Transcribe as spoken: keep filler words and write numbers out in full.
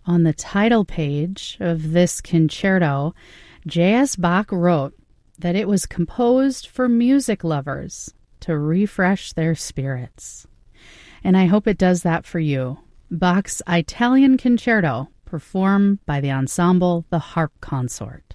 On the title page of this concerto, J S. Bach wrote that it was composed for music lovers to refresh their spirits. And I hope it does that for you. Bach's Italian Concerto, performed by the ensemble The Harp Consort.